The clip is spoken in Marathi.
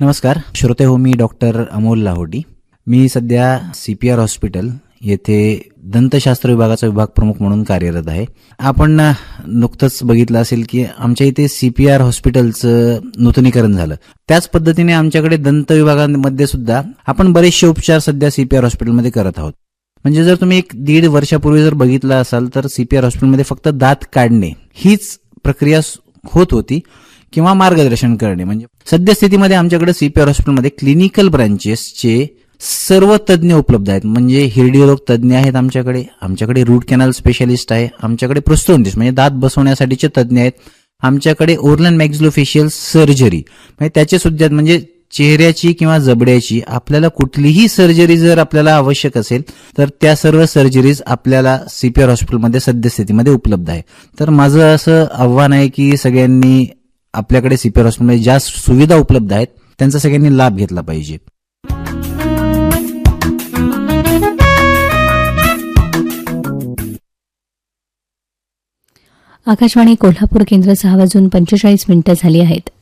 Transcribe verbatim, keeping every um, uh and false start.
नमस्कार श्रोते हो, मी डॉक्टर अमोल लाहोटी. मी सध्या सीपीआर हॉस्पिटल येथे दंतशास्त्र विभागाचा विभाग प्रमुख म्हणून कार्यरत आहे. आपण नुकतंच बघितलं असेल की आमच्या इथे सीपीआर हॉस्पिटलचं नूतनीकरण झालं. त्याच पद्धतीने आमच्याकडे दंत विभागामध्ये सुद्धा आपण बरेचसे उपचार सध्या सीपीआर हॉस्पिटलमध्ये करत आहोत. म्हणजे जर तुम्ही एक दीड वर्षापूर्वी जर बघितलं असाल तर सीपीआर हॉस्पिटलमध्ये फक्त दात काढणे हीच प्रक्रिया होत होती किंवा मार्गदर्शन करणे. म्हणजे सद्यस्थितीमध्ये आमच्याकडे सीपीआर हॉस्पिटलमध्ये क्लिनिकल ब्रांचेसचे सर्व तज्ज्ञ उपलब्ध आहेत. म्हणजे हिरडी रोग तज्ज्ञ आहेत आमच्याकडे, आमच्याकडे रूट कॅनल स्पेशालिस्ट आहे, आमच्याकडे प्रोस्थोडॉन्टिस्ट म्हणजे दात बसवण्यासाठीचे तज्ज्ञ आहेत, आमच्याकडे ओरल अँड मॅक्झिलोफेशियल सर्जरी म्हणजे त्याचे सुद्धा म्हणजे चेहऱ्याची किंवा जबड्याची आपल्याला कुठलीही सर्जरी जर आपल्याला आवश्यक असेल तर त्या सर्व सर्जरीज आपल्याला सीपीआर हॉस्पिटलमध्ये सद्यस्थितीमध्ये उपलब्ध आहे. तर माझं असं आव्हान आहे की सगळ्यांनी आपल्याकडे सीपीआर हॉस्पिटलमध्ये ज्या सुविधा उपलब्ध आहेत त्यांचा सगळ्यांनी लाभ घेतला पाहिजे. आकाशवाणी कोल्हापूर केंद्र सहा वाजून पंचेचाळीस मिनिटं झाली आहेत.